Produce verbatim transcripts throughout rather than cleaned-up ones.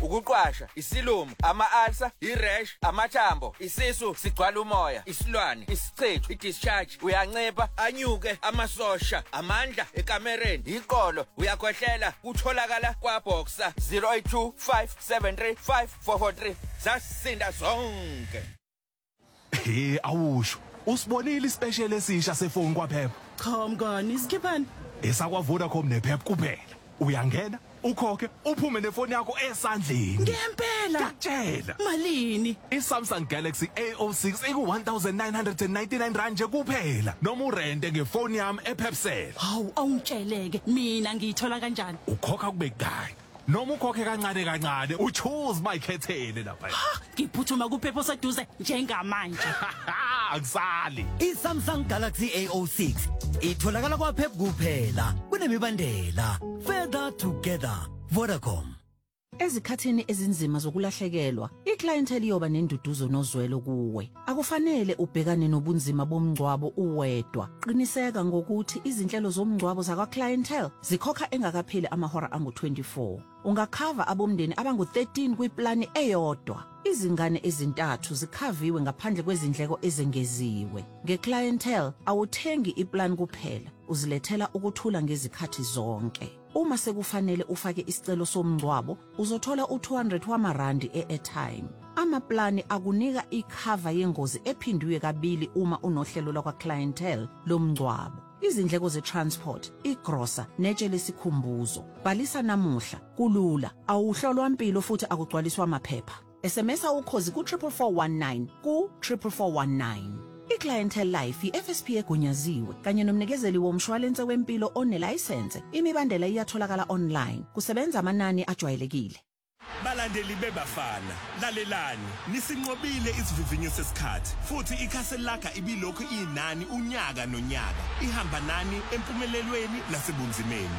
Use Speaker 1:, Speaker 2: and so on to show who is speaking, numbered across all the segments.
Speaker 1: ukuqwasha, isilumo, ama-ulcer, i-rash, amathambo, isisu sigcwala umoya, isilwane, isichithu, i-discharge, uyancipha, anyuke, amasosha, amandla ekamereni, iqolo, uyakhwehlela, kutholakala kwaBoxer zero eight two five seven three five four four three. Zasinda zonke.
Speaker 2: Hey, awusho. Usibonile ispecial esisha sefoni kwaPep.
Speaker 3: Cha mngani, isikhiphani?
Speaker 2: Esakwa Vodacom nePep kuphela. Uyangena, ukhokhe, uphume nefoni yakho esandleni.
Speaker 3: Ngempela.
Speaker 2: Ngakutshela.
Speaker 3: Malini?
Speaker 2: iSamsung Galaxy A zero six iku one thousand nine hundred ninety-nine rand nje kuphela. Noma urente ngefoni yami ePepcell.
Speaker 3: Hawu, awungitsheleke. Mina ngiyithola kanjani?
Speaker 2: Ukhokha kube kudala. Noma ukhokhe kancane kancane, uchoose mayikhethele lapha.
Speaker 3: Ha, ngiphuthuma kuPep seduze njengamanje.
Speaker 2: Akusali.
Speaker 4: iSamsung Galaxy A zero six itholakala kwaPep kuphela. Kunemibandela. Further together. Vodacom.
Speaker 5: Ezikhathini ezinzima zokulahlekelwa, iclientele iyoba nenduduzo nozwelo kuwe. Akufanele ubhekane nobunzima bomngcwabo uwedwa. Qiniseka ngokuthi izinhlelo zomngcwabo zakwa clientele zikhokha engakapheli amahora angu twenty-four. Ungakhava abomndeni abangu thirteen kwiplani eyodwa. Izingane ezintathu zikhaviwe ngaphandle kwezindleko ezengeziwe. Ngeclientele awuthengi iplan kuphela, uzilethela ukuthula ngezikhathi zonke. Uma sekufanele ufake isicelo somngcwabo, uzothola u two hundred wamarandi e-airtime. Amaplani akunika ikhava yengozi ephindiwe kabili uma unohlelo lwakwa clientele lomngcwabo. Izindleko ze-transport, igrosa, netshe lesikhumbuzo. Bhalisa namuhla, kulula, awuhlolwa impilo futhi akugcwaliswa amaphepha. S M S ukhozi ku four four one nine ku four four one nine. iClientele Life i-F S P egunyaziwe kanye nomnikezeli womshwalense wempilo onelicense. Imibandela iyatholakala online. Kusebenza amanani ajwayelekile.
Speaker 6: Balandeli bebafana, lalelani, nisinqobile isivivinyo sesikhathi. Futhi iCastle Lager ibilokhu inani unyaka nonyaka. Ihamba nani empumelelweni nasebunzimeni.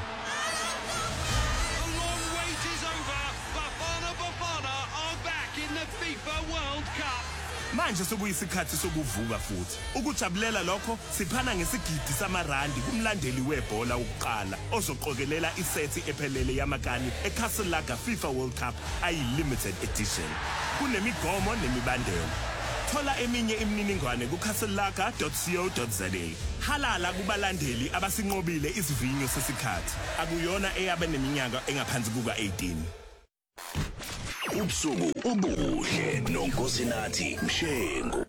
Speaker 6: Manje sokuyisikhathi sokuvuka futhi. Ukujabulela lokho siphana ngesigidi samarandi kumlandeli webhola ukuqala ozoqokelela isethi ephelele yamakani eCastle Lager FIFA World Cup ayi-limited edition. Kunemigomo nemibandela. Thola eminye imininingwane ku castle lager dot co dot za. Halala kubalandeli abasinqobile isivinyo sesikhathi. Akuyona eyabe neminyaka engaphansi kuka eighteen.
Speaker 7: Ubusuku obuhle noNkosinathi Mshengu.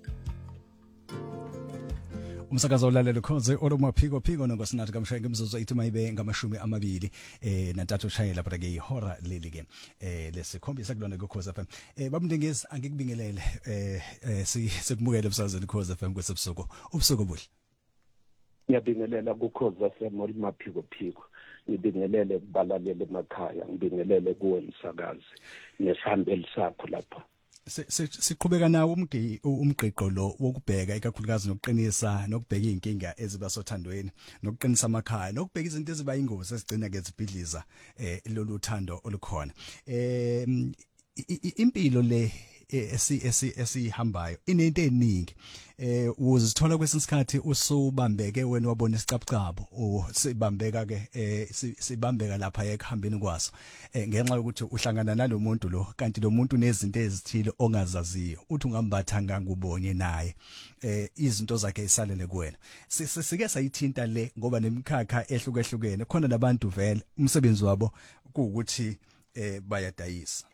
Speaker 8: Umsakazo olalela khonze olomaphiko phiko noNkosinathi kaMshengu imzuzu ethu mayibe ngamashumi amabili eh nantathu shayela lapha ke ihora leli ke eh lesikhombisa kulona kuKhoza F M. Eh babundengezi angikubingelele eh sikumukele ebusazweni kuKhoza F M kwesebusuku. Ubusuku obuhle.
Speaker 9: Ngiyabingelela kuKhoza F M olumaphiko phiko. Ngibingelele kubalaleli emakhaya, ngibingelele kuwe msakazi nesihambeli sakho lapha.
Speaker 8: Siqhubeka nawo umgi umgqiqo lo wokubheka ikakhulukazi nokuqinisa nokubheka inkinga eziba sothandweni nokuqinisa amakhaya nokubheka izinto eziba ingozi esigcina ke zibhidliza eh lolu thando olukhona. Eh impilo le esi esi esihambayo inento eningi eh uzithola kwesinsikhathi usubambeke wena wabona isicabucabo usibambeka ke eh sibambeka lapha ekuhambeni kwaso ngenxa yokuthi uhlangana nalomuntu lo kanti lo muntu nezinto ezithile ongazaziyo uthi ungambatha ngangubonye naye eh izinto zakhe isalele kuwena sike sayithinta le ngoba nemikhakha ehlukehlukene khona labantu vele umsebenzi wabo kuukuthi eh bayadayisa.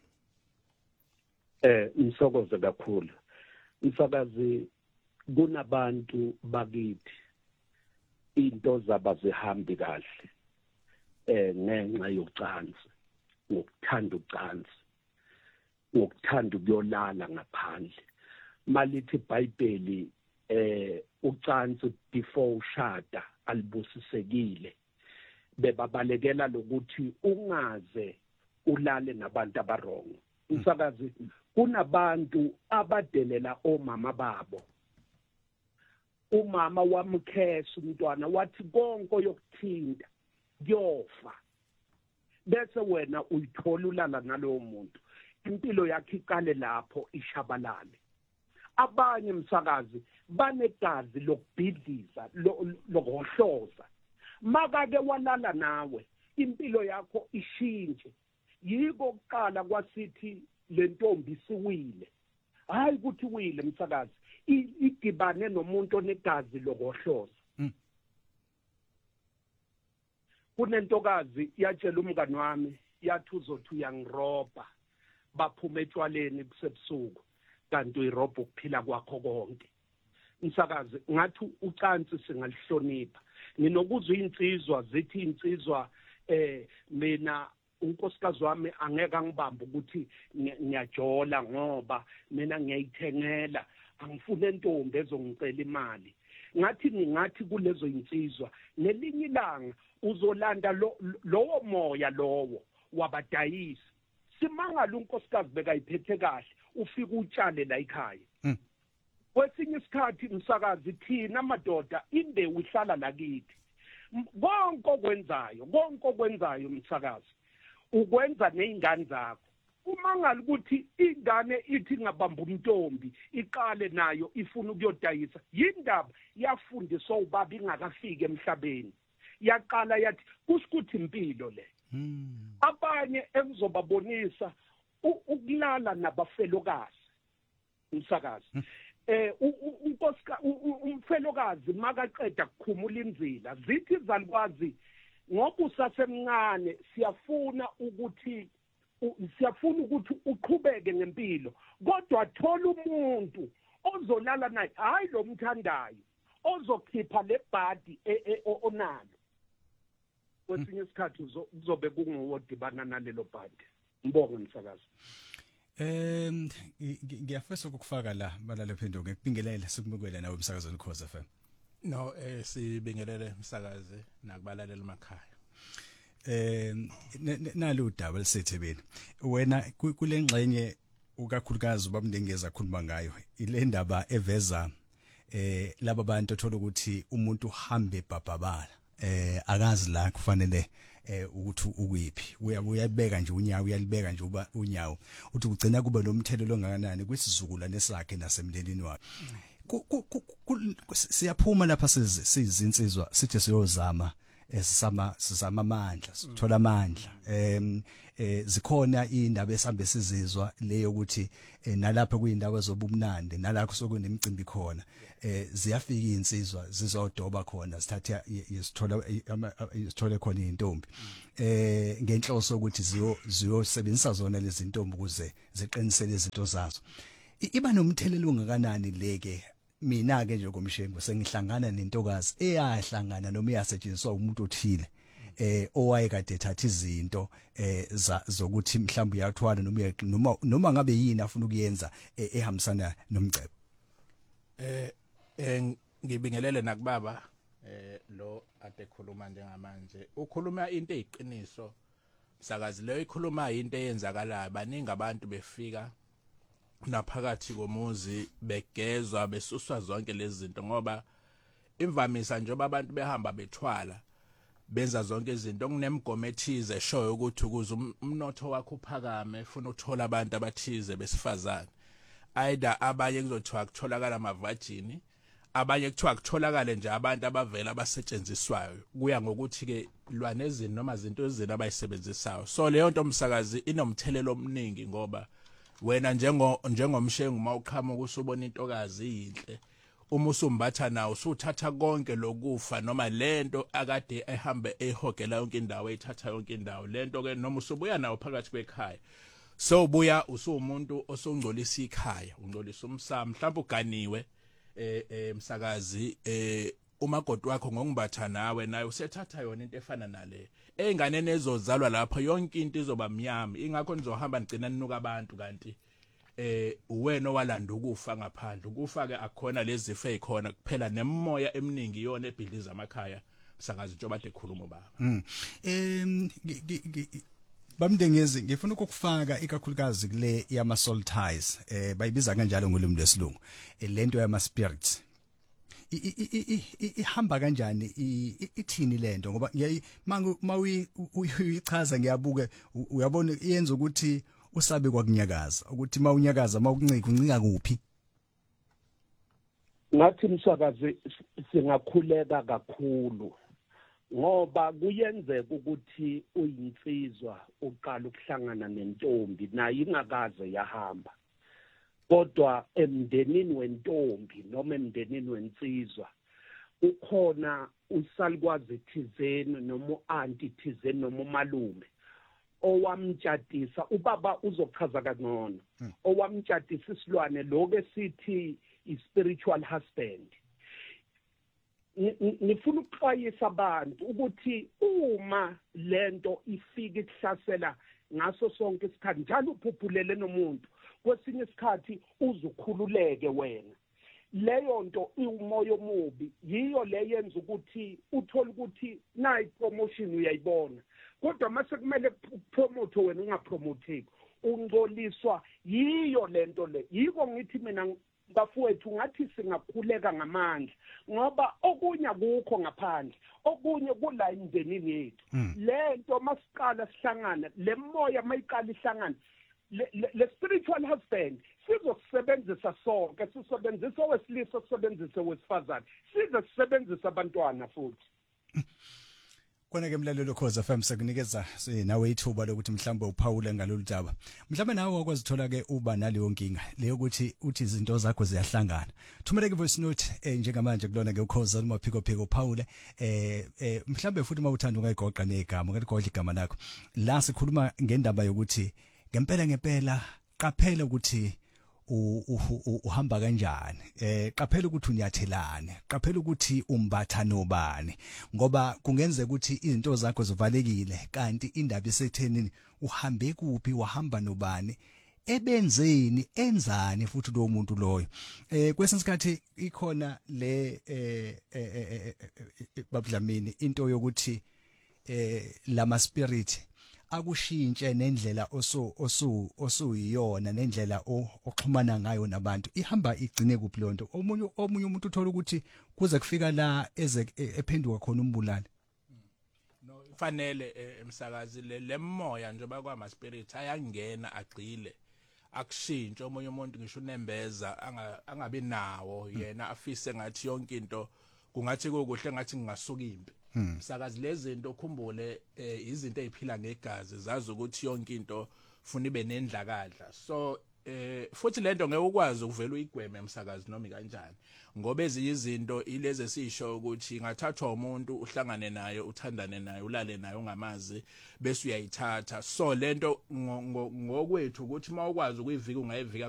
Speaker 9: Eh umsokozo kakhulu. Msakazi kunabantu bakithi into zaba zihambi kahle eh ngenxa yocansi, ngokuthanda ucansi, ngokuthanda ukuyolala ngaphandle. Malithi iBhayibheli eh ucansi before ushada alibusisekile. Bebabalekela lokuthi ungaze ulale nabantu abarongo. Msakazi kunabantu abadelela omama babo. Umama wamkhesa umntwana wathi konke yokuthinta kuyofa. Bese wena uyithola ulala nalowo muntu. Impilo yakhe iqale lapho ishabalale. Abanye msakazi banegazi lokubhidliza lokuhloza. Maka ke walala nawe impilo yakho ishintshe. yiko kuqala kwasithi le ntombi siwile hayi ukuthi wile msakazi idibane nomuntu onegazi lokohloza kunentokazi yatshela umngani wami yathi uzothi uyangiroba baphuma etshwaleni kusebusuku kanti uyiroba ukuphila kwakho konke msakazi ngathi ucansi singalihlonipha nginokuzwa insizwa zithi insizwa eh mina unkosikazi wami angeke angibambe ukuthi ngiyajola ngoba mina ngiyayithengela angifune intombi ezongicela imali ngathi ngingathi kulezo insizwa nelinye ilanga uzolanda lowo moya lowo wabadayisi simangala unkosikazi bekayiphethe kahle ufika utshale la ekhaya kwesinye isikhathi msakazi thina amadoda imbewu ihlala la kithi konke okwenzayo konke okwenzayo msakazi ukwenza neingane zakho umangala ukuthi ingane ithi ngabamba umntombi iqale nayo ifuna ukuyodayisa yindaba yafundiswa ubaba ingakafiki emhlabeni yaqala yathi kusikuthi impilo le abanye ekuzobabonisa ukulala nabafelokazi umsakazi eh unkosika umfelokazi makaqeda kukhumula inzila zithi izalukwazi ngoba usasemncane siyafuna ukuthi siyafuna ukuthi uqhubeke ngempilo kodwa thola umuntu ozolala naye hayi lo mthandayo ozokhipha le body onalo kwesinye isikhathi uzobe kunguwodibana nalelo body ngibonge msakazi
Speaker 8: em ngiyafisa ukufaka la balale phenduka ngikubingelele sikumukele nawe umsakazweni Khosi F M
Speaker 10: no eh sibingelele umsakazi nakubalalela emakhaya
Speaker 8: eh nalo udaba lisethebeni wena kulengxenye ukakhulukazi ubamndengeza khuluma ngayo ile ndaba eveza eh laba bantu othola ukuthi umuntu uhambe babhabala eh akazi la kufanele eh ukuthi ukuyiphi uyabeka nje unyawo uyalibeka nje uba unyawo uthi ugcina kube nomthelelo ongakanani kwisizukula sakhe nasemndenini wakhe siyaphuma lapha sizinsizwa sithi siyozama esisama sisama amandla sithola amandla em zikhona indaba esambe sizizwa leyo ukuthi nalapha kuyindawo ezobumnandi nalapho sokunemicimbi khona eh ziyafika insizwa zizodoba khona sithatha isithola isithole khona intombi eh ngenhloso ukuthi ziyo ziyosebenzisa zona lezi ntombi ukuze ziqinisele izinto zazo iba nomthelelo ongakanani leke mina ke njengomshengo sengihlangana nentokazi eyahlangana noma iyasetshenziswa umuntu othile eh owayekade ethatha izinto eh zokuthi mhlawumbe uyathwala noma noma noma ngabe yini afuna ukuyenza ehambisana nomcebo
Speaker 10: eh eh ngibingelele nakubaba eh lo ade khuluma njengamanje ukhuluma into eyiqiniso msakazi leyo ikhuluma into eyenzakalayo baningi abantu befika naphakathi komuzi begezwa besuswa zonke lezi zinto ngoba imvamisa njengoba abantu behamba bethwala benza zonke izinto okunemgomo ethize eshoyo ukuthi ukuze umnotho wakho uphakame ufuna uthola abantu abathize besifazane either abanye kuzothiwa kutholakala amavagini abanye kuthiwa kutholakale nje abantu abavela abasetshenziswayo kuya ngokuthi ke lwanezini noma izinto ezini abayisebenzisayo so leyo nto umsakazi inomthelelo omningi ngoba wena njengo njengomshengu mawuqhamuka usubona intokazi yinhle uma usumbatha nawo usuthatha konke lokufa noma lento akade ehambe ehogela yonke indawo ethatha yonke indawo lento ke noma usubuya nawo phakathi kwekhaya so ubuya usumuntu osongcolisa ikhaya ungcolisa umsamo mhlawumbe uganiwe eh emsakazi eh umakoti wakho ngokungibatha nawe naye usethatha yona into efana nale einganene ezozalwa lapha yonke into izoba mnyama ingakho nizohamba nigcina ninuka abantu kanti eh uwena owalanda ukufa ngaphandle ukufa ke akukhona lezi zifo ezikhona kuphela nemoya eminingi yona ebhiliza amakhaya msakazi njengoba ade khuluma baba
Speaker 8: em bamndengezi ngifuna ukukufaka ikakhulukazi kule yama soul ties eh bayibiza kanjalo ngolimi lwesilungu lento yama spirits ihamba kanjani ithini lento ngoba manje uyichaza ngiyabuke uyabona iyenza ukuthi usabe kwakunyakaza ukuthi mawunyakaza mawukuncika uncika kuphi
Speaker 9: ngathi msakazi singakhuleka kakhulu ngoba kuyenzeka ukuthi uyinsizwa uqala ukuhlangana nentombi nayo ingakaze yahamba kodwa emndenini wentombi noma emndenini wensizwa ukhona usalukwazi thizeni noma uanti thizeni noma umalume owamtshadisa ubaba uzochaza kangcono owamtshadisa isilwane lokho esithi i-spiritual husband. Nifuna ukuxwayisa abantu ukuthi uma lento ifika ikuhlasela ngaso sonke isikhathi njalo uphuphulele nomuntu kwesinye isikhathi uzukhululeke wena leyo nto iumoya omubi yiyo leyenza ukuthi uthola ukuthi nayi promotion uyayibona kodwa mase kumele promote wena ungapromote ungoliswa yiyo lento le yiko ngithi mina bafowethu ngathi singakhuleka ngamandla ngoba okunye akukho ngaphandle okunye kula imndenini yethu lento masiqala sihlangana lemoya mayiqala ihlangana le spiritual husband sizosebenzisa sonke sisebenzisa wesilisa sisebenzisa wesifazane sizosebenzisa abantwana futhi.
Speaker 8: Kona ke mlalelo Khoza F M sekunikeza nawe ithuba lokuthi mhlambe uphawule ngalolu daba. Mhlambe nawe wakwazithola ke uba naleyo nkinga leyo ukuthi uthi izinto zakho ziyahlangana. Thumela ke voice note eh, njengamanje kulona ke uKhoza umaphiko phiko uphawule eh, eh mhlambe futhi mawuthanda ungayigoqa negama ngaligodla igama lakho. La sikhuluma ngendaba yokuthi ngempela ngempela qaphela ukuthi uhamba kanjani eh qaphela ukuthi unyathelane qaphela ukuthi umbatha nobani ngoba kungenzeka ukuthi izinto zakho zivalekile kanti indaba isethenini uhambe kuphi wahamba nobani ebenzeni enzani futhi lo muntu loyo eh kwesinsikhathi ikhona le eh babudlamini into yokuthi eh lama spirit akushintshe nendlela oso osu osuyiyona nendlela oxhumana ngayo nabantu ihamba igcine kuphi lonto omunye omunye umuntu uthola ukuthi kuze kufika la eze ephenduka khona umbulala
Speaker 10: no ifanele emsakazi le moya njengoba kwama spirit ayangena agcile akushintshe omunye umuntu ngisho unembeza angabe nawo yena afise ngathi yonke into kungathi kuhle ngathi ngingasuka impi msakazi lezi zinto ukhumbule izinto eziphila ngegazi zazi ukuthi yonke into funa ibe nendlakadla so eh futhi lento ngeke ukwazi ukuvela uyigweme emsakazi noma kanjani ngoba ezinye izinto ilezi esisho ukuthi ngathathwa umuntu uhlangane naye uthandane naye ulale naye ungamazi bese uyayithatha so lento ngokwethu ukuthi mawukwazi ukuyivika ungayivika